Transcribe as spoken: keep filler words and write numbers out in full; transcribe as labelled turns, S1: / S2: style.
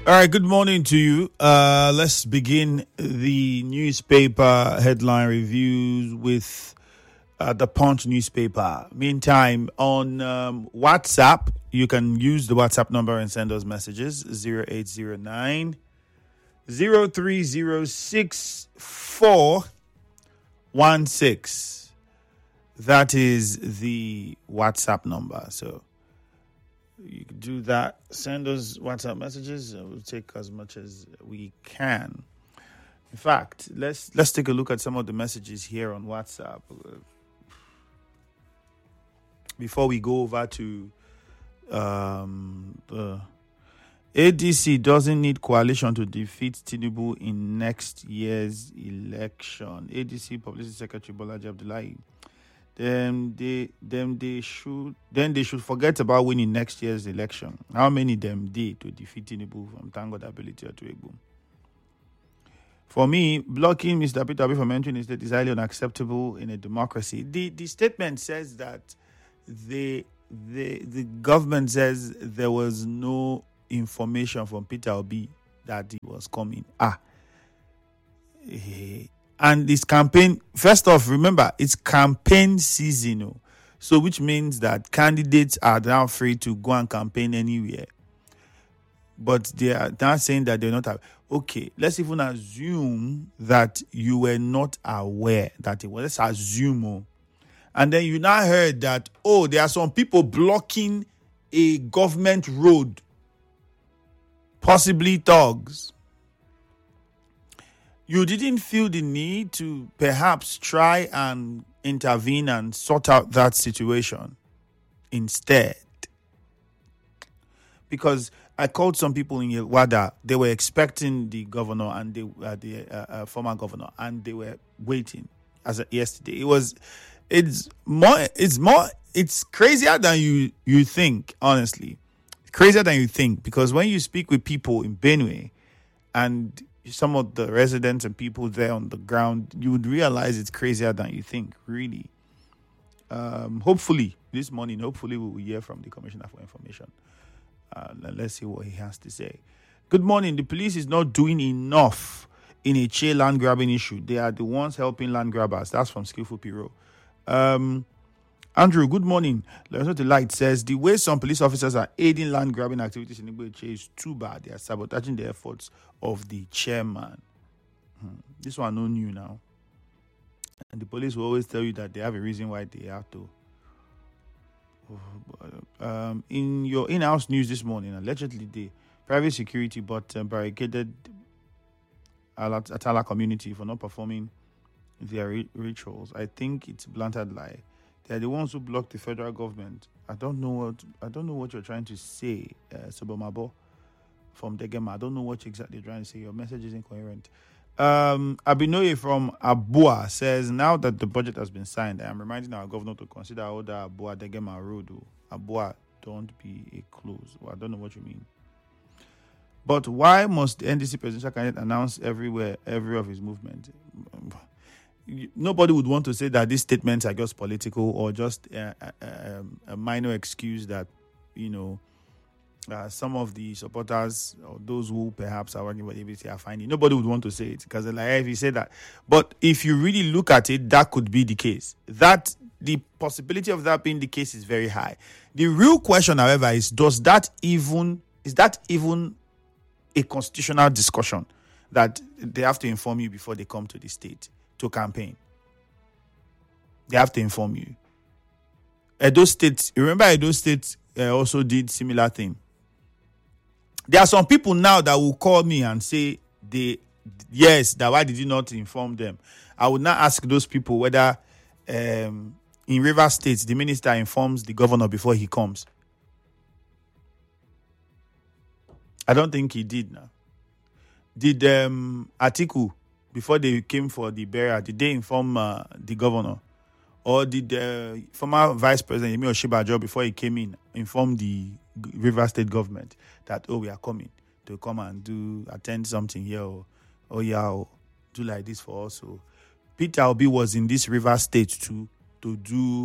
S1: All right, good morning to you. Uh, let's begin the newspaper headline reviews with uh, the Punch newspaper. Meantime, on um, WhatsApp, you can use the WhatsApp number and send us messages zero eight zero nine, zero three zero six four one six. That is the WhatsApp number. So you can do that. Send us WhatsApp messages. We'll take as much as we can. In fact, let's let's take a look at some of the messages here on WhatsApp before we go over to um, the A D C doesn't need coalition to defeat Tinubu in next year's election. A D C Publicity Secretary Bolaji Abdullahi. Then they, them they should, then they should forget about winning next year's election. How many them did to defeat Tinubu from Tango Ability or to Egbo? For me, blocking Mister Peter Obi from entering the state is highly unacceptable in a democracy. The the statement says that the the the government says there was no information from Peter Obi that he was coming. Ah. Eh, And this campaign, first off, remember, it's campaign season. So which means that candidates are now free to go and campaign anywhere. But they are now saying that they're not. Okay, let's even assume that you were not aware that it was. Let's assume. Oh. And then you now heard that, oh, there are some people blocking a government road. Possibly thugs. You didn't feel the need to perhaps try and intervene and sort out that situation instead. Because I called some people in Yelwada, they were expecting the governor and they, uh, the uh, uh, former governor, and they were waiting as of yesterday. It was, it's more, it's more, it's crazier than you you think. Honestly, crazier than you think, because when you speak with people in Benue and some of the residents and people there on the ground, you would realize it's crazier than you think, really. Um, hopefully, this morning, hopefully we will hear from the Commissioner for Information. Uh, let's see what he has to say. Good morning. The police is not doing enough in a Che land grabbing issue. They are the ones helping land grabbers. That's from Skillful Piro. Um, Andrew, good morning. The Light says the way some police officers are aiding land grabbing activities in Igbo Che is too bad. They are sabotaging the efforts of the chairman. Hmm. This one no new now. And the police will always tell you that they have a reason why they have to. Um, in your in-house news this morning, allegedly the private security but uh, barricaded Atala community for not performing their ri- rituals. I think it's blatant lie. They are the ones who blocked the federal government. I don't know what I don't know what you're trying to say, uh, Sobomabo from Degema. I don't know what you're exactly trying to say. Your message is incoherent. Um, Abinoye from Abua says, now that the budget has been signed, I am reminding our governor to consider other Abua Degema Road. Abua, don't be a close. Well, I don't know what you mean. But why must the N D C presidential candidate announce everywhere, every of his movement? Nobody would want to say that these statements are just political or just a, a, a minor excuse that, you know, uh, some of the supporters or those who perhaps are working with A B C are finding. Nobody would want to say it because, like, if you say that. But if you really look at it, that could be the case. That the possibility of that being the case is very high. The real question, however, is does that even is that even a constitutional discussion that they have to inform you before they come to the state to campaign? They have to inform you. Edo State, remember Edo State uh, also did similar thing. There are some people now that will call me and say, they yes, that why did you not inform them? I would not ask those people whether um, in River State, the minister informs the governor before he comes. I don't think he did now. Did um, Atiku, before they came for the burial, did they inform uh, the governor? Or did the uh, former vice president, Yemi Oshibajo, before he came in, inform the River State government that, oh, we are coming to come and do, attend something here, or, oh, yeah, or do like this for us? So Peter Obi was in this River State to, to do